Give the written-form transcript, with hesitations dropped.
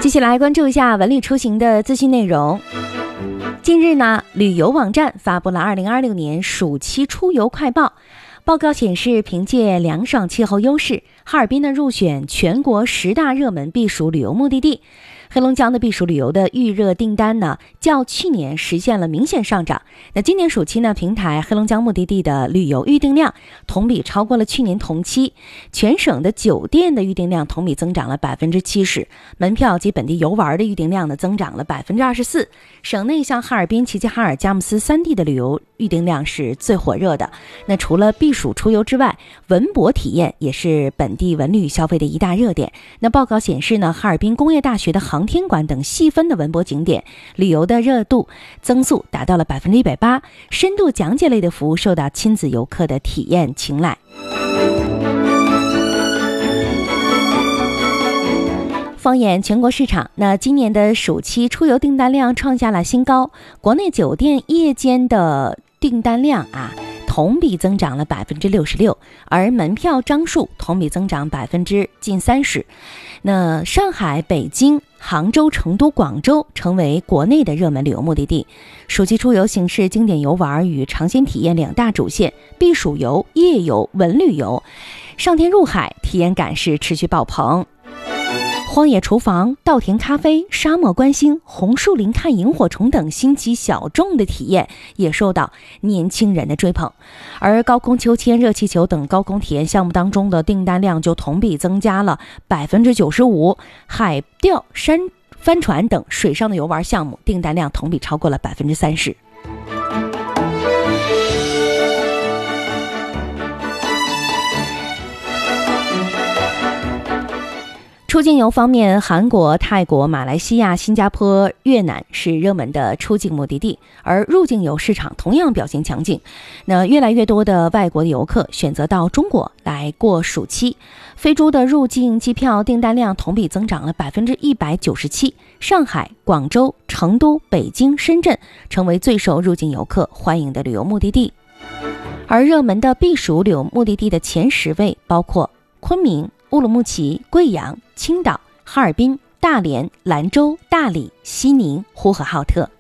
继续来关注一下文旅出行的资讯内容。近日呢，旅游网站发布了2026年暑期出游快报。报告显示，凭借凉爽气候优势，哈尔滨呢入选全国10大热门避暑旅游目的地。黑龙江的避暑旅游的预热订单呢，较去年实现了明显上涨。那今年暑期呢，平台黑龙江目的地的旅游预订量同比超过了去年同期，全省的酒店的预订量同比增长了70%，门票及本地游玩的预订量呢增长了24%。省内像哈尔滨、齐齐哈尔、佳木斯3地的旅游预订量是最火热的。那除了避暑出游之外，文博体验也是本地文旅消费的一大热点。那报告显示呢，哈尔滨工业大学的航天馆等细分的文博景点旅游的热度增速达到了180%，深度讲解类的服务受到亲子游客的体验青睐。放眼全国市场，那今年的暑期出游订单量创下了新高，国内酒店夜间的订单量同比增长了66%，而门票张数同比增长近30%。那上海、北京、杭州、成都、广州成为国内的热门旅游目的地。暑期出游形式经典游玩与尝鲜体验两大主线，避暑游、夜游、文旅游，上天入海，体验感是持续爆棚。荒野厨房、稻田咖啡、沙漠观星、红树林看萤火虫等新奇小众的体验也受到年轻人的追捧。而高空秋千、热气球等高空体验项目当中的订单量就同比增加了95%，海钓、山帆船等水上的游玩项目订单量同比超过了30%。出境游方面，韩国、泰国、马来西亚、新加坡、越南是热门的出境目的地，而入境游市场同样表现强劲。那越来越多的外国游客选择到中国来过暑期，飞猪的入境机票订单量同比增长了197%，上海、广州、成都、北京、深圳成为最受入境游客欢迎的旅游目的地。而热门的避暑旅游目的地的前10位包括昆明、乌鲁木齐、贵阳、青岛、哈尔滨、大连、兰州、大理、西宁、呼和浩特。